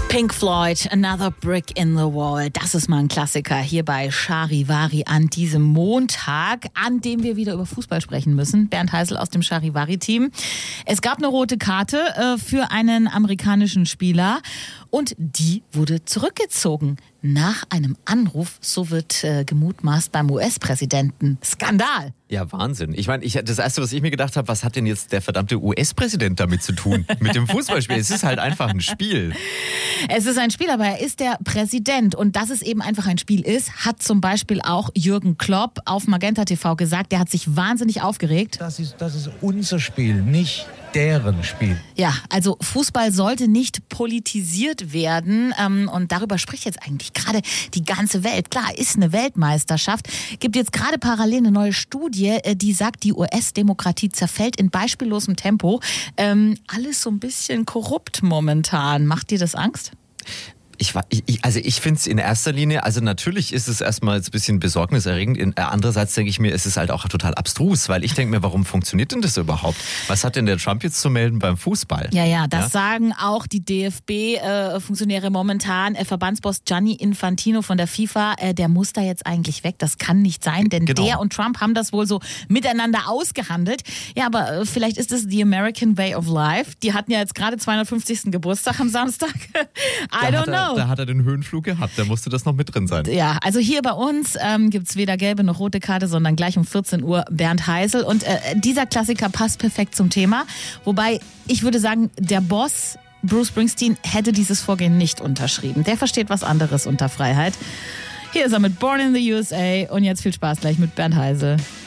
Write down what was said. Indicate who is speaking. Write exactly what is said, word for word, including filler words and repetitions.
Speaker 1: Pink Floyd, Another Brick in the Wall. Das ist mal ein Klassiker hier bei Charivari an diesem Montag, an dem wir wieder über Fußball sprechen müssen. Bernd Heisel aus dem Charivari-Team. Es gab eine rote Karte äh, für einen amerikanischen Spieler und die wurde zurückgezogen nach einem Anruf, so wird äh, gemutmaßt beim U S-Präsidenten. Skandal!
Speaker 2: Ja, Wahnsinn. Ich meine, ich, das Erste, was ich mir gedacht habe, was hat denn jetzt der verdammte U S-Präsident damit zu tun? Mit dem Fußballspiel. Es ist halt einfach ein Spiel.
Speaker 1: Es ist ein Spiel, aber er ist der Präsident. Und dass es eben einfach ein Spiel ist, hat zum Beispiel auch Jürgen Klopp auf Magenta T V gesagt. Der hat sich wahnsinnig aufgeregt.
Speaker 3: Das ist, das ist unser Spiel, nicht deren Spiel.
Speaker 1: Ja, also Fußball sollte nicht politisiert werden. Und darüber spricht jetzt eigentlich gerade die ganze Welt. Klar, ist eine Weltmeisterschaft. Gibt jetzt gerade parallel eine neue Studie, die sagt, die U S-Demokratie zerfällt in beispiellosem Tempo. Ähm, alles so ein bisschen korrupt momentan. Macht dir das Angst?
Speaker 2: Ich, ich, also ich finde es in erster Linie, also natürlich ist es erstmal ein bisschen besorgniserregend. In, äh, andererseits denke ich mir, es ist halt auch total abstrus, weil ich denke mir, warum funktioniert denn das überhaupt? Was hat denn der Trump jetzt zu melden beim Fußball?
Speaker 1: Ja, ja, das ja? sagen auch die D F B-Funktionäre äh, momentan. Äh, Verbandsboss Gianni Infantino von der FIFA, äh, der muss da jetzt eigentlich weg. Das kann nicht sein, denn genau. Der und Trump haben das wohl so miteinander ausgehandelt. Ja, aber äh, vielleicht ist es the American way of life. Die hatten ja jetzt gerade zweihundertfünfzigsten Geburtstag am Samstag. I don't know.
Speaker 2: Da hat er den Höhenflug gehabt, da musste das noch mit drin sein.
Speaker 1: Ja, also hier bei uns ähm, gibt es weder gelbe noch rote Karte, sondern gleich um vierzehn Uhr Bernd Heisel. Und äh, dieser Klassiker passt perfekt zum Thema. Wobei, ich würde sagen, der Boss Bruce Springsteen hätte dieses Vorgehen nicht unterschrieben. Der versteht was anderes unter Freiheit. Hier ist er mit Born in the U S A und jetzt viel Spaß gleich mit Bernd Heisel.